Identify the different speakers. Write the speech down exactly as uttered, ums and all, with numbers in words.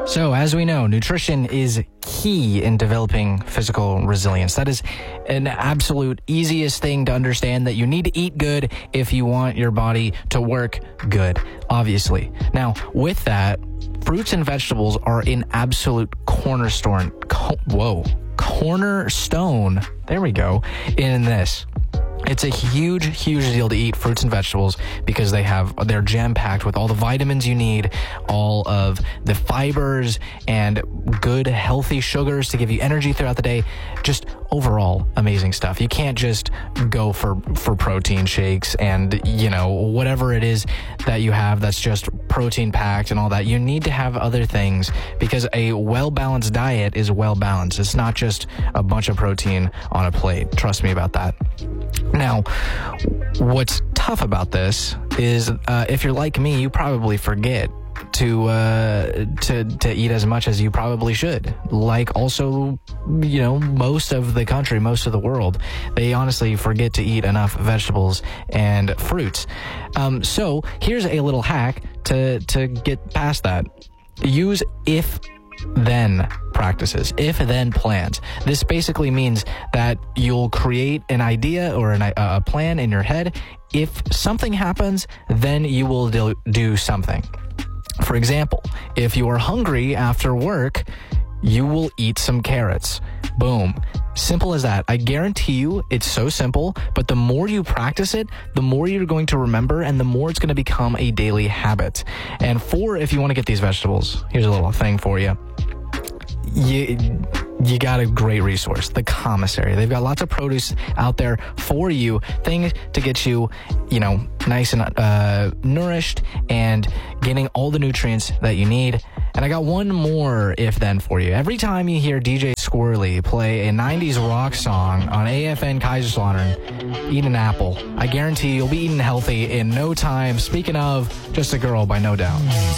Speaker 1: So, as we know, nutrition is key in developing physical resilience. That is an absolute easiest thing to understand, that you need to eat good if you want your body to work good, obviously. Now, with that, fruits and vegetables are an absolute cornerstone. Co- whoa, cornerstone. There we go. In this. It's a huge, huge deal to eat fruits and vegetables because they have, they're jam-packed with all the vitamins you need, all of the fibers and good, healthy sugars to give you energy throughout the day. Just overall amazing stuff. You can't just go for, for protein shakes and, you know, whatever it is that you have that's just protein-packed and all that. You need to have other things because a well-balanced diet is well-balanced. It's not just a bunch of protein on a plate. Trust me about that. Now, what's tough about this is uh, if you're like me, you probably forget to uh, to to eat as much as you probably should. Like also, you know, most of the country, most of the world, they honestly forget to eat enough vegetables and fruits. Um, so here's a little hack to to get past that. Use if then practices, if then plans. This basically means that you'll create an idea or an, a plan in your head. If something happens, then you will do, do something. For example, if you are hungry after work, you will eat some carrots. Boom. Simple as that. I guarantee you it's so simple, but the more you practice it, the more you're going to remember and the more it's going to become a daily habit. And for, if you want to get these vegetables, here's a little thing for you. You, you got a great resource, the commissary. They've got lots of produce out there for you, things to get you, you know, nice and uh, nourished and getting all the nutrients that you need. And I got one more if then for you. Every time you hear D J Squirrely play a nineties rock song on A F N Kaiserslautern, eat an apple. I guarantee you'll be eating healthy in no time. Speaking of, Just a Girl by No Doubt.